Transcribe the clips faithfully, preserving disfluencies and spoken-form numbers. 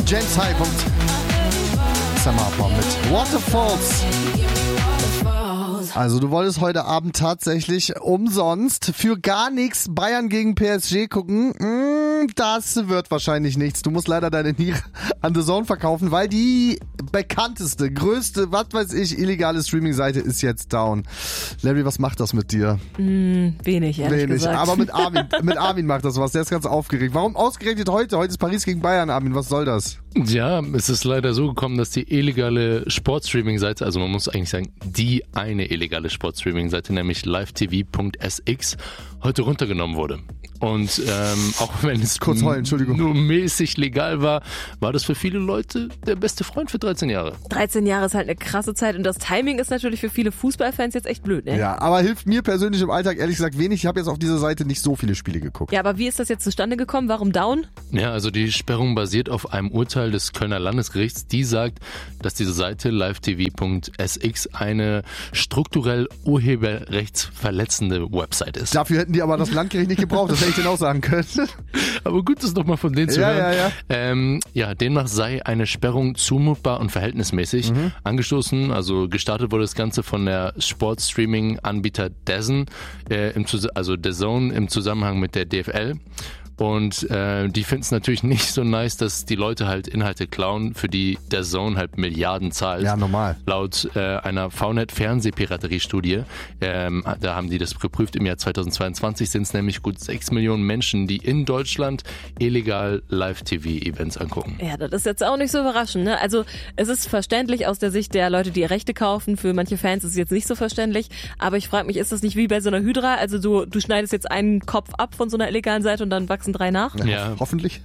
James Hype und Summer Upon mit Waterfalls. Also du wolltest heute Abend tatsächlich umsonst für gar nichts Bayern gegen P S G gucken. Das wird wahrscheinlich nichts. Du musst leider deine Niere an The Zone verkaufen, weil die bekannteste, größte, was weiß ich, illegale Streaming-Seite ist jetzt down. Larry, was macht das mit dir? Mm, wenig, ehrlich Wenig, gesagt. aber mit Armin, mit Armin macht das was. Der ist ganz aufgeregt. Warum ausgerechnet heute? Heute ist Paris gegen Bayern, Armin. Was soll das? Ja, es ist leider so gekommen, dass die illegale Sportstreaming-Seite, also man muss eigentlich sagen, die eine illegale Sportstreaming-Seite, nämlich live t v punkt s x, heute runtergenommen wurde. Und ähm, auch wenn es Kurz heulen, Entschuldigung. nur mäßig legal war, war das für viele Leute der beste Freund für dreizehn Jahre. dreizehn Jahre ist halt eine krasse Zeit und das Timing ist natürlich für viele Fußballfans jetzt echt blöd, ne? Ja, aber hilft mir persönlich im Alltag ehrlich gesagt wenig. Ich habe jetzt auf dieser Seite nicht so viele Spiele geguckt. Ja, aber wie ist das jetzt zustande gekommen? Warum down? Ja, also die Sperrung basiert auf einem Urteil des Kölner Landesgerichts, die sagt, dass diese Seite live t v punkt s x eine strukturell urheberrechtsverletzende Website ist. Dafür hätten die aber das Landgericht nicht gebraucht, das hätte ich denen auch sagen können. Aber gut, das nochmal von denen zu Ja, hören. ja, ja. Ähm, ja, demnach sei eine Sperrung zumutbar und verhältnismäßig. Mhm. Angestoßen, also gestartet wurde das Ganze von der Sportstreaming-Anbieter DAZN, äh, im Zus- also D A Z N im Zusammenhang mit der D F L. Und äh, die finden es natürlich nicht so nice, dass die Leute halt Inhalte klauen, für die der D A Z N halt Milliarden zahlt. Ja, normal. Laut äh, einer V net Fernsehpiraterie-Studie, ähm, da haben die das geprüft, im Jahr zweitausendzweiundzwanzig sind es nämlich gut sechs Millionen Menschen, die in Deutschland illegal Live-T V-Events angucken. Ja, das ist jetzt auch nicht so überraschend, ne? Also es ist verständlich aus der Sicht der Leute, die Rechte kaufen. Für manche Fans ist es jetzt nicht so verständlich. Aber ich frage mich, ist das nicht wie bei so einer Hydra? Also du, du schneidest jetzt einen Kopf ab von so einer illegalen Seite und dann wachsen drei nach? Ja, Ja. Hoffentlich.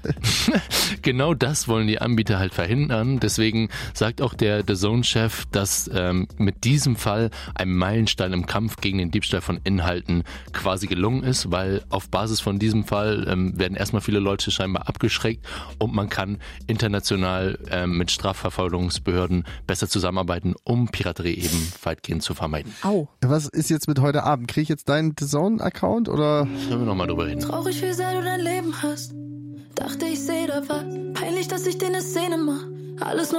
Genau das wollen die Anbieter halt verhindern. Deswegen sagt auch der D A Z N-Chef, dass ähm, mit diesem Fall ein Meilenstein im Kampf gegen den Diebstahl von Inhalten quasi gelungen ist, weil auf Basis von diesem Fall ähm, werden erstmal viele Leute scheinbar abgeschreckt und man kann international ähm, mit Strafverfolgungsbehörden besser zusammenarbeiten, um Piraterie eben weitgehend zu vermeiden. Au. Was ist jetzt mit heute Abend? Kriege ich jetzt deinen D A Z N-Account oder? Sollen wir nochmal drüber reden? Traurig, wie sehr du dein Leben hast. Dachte, ich seh da was. Peinlich, dass ich dir ne Szene mach. Alles nur